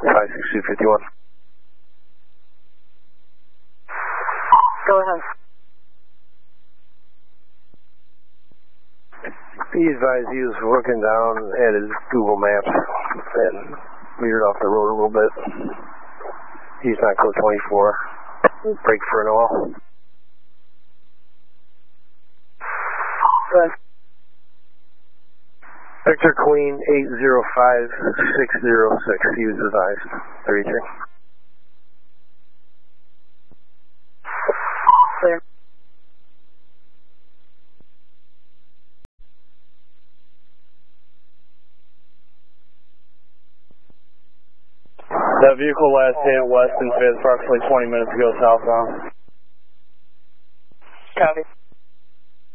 56251. Go ahead. He advised he was looking down at his Google Maps and veered off the road a little bit. He's not code 24. Break for an oil. Good. Victor Queen 805606. He was advised. 33. Clear. That vehicle last hit Weston Fifth approximately 20 minutes ago southbound. Copy.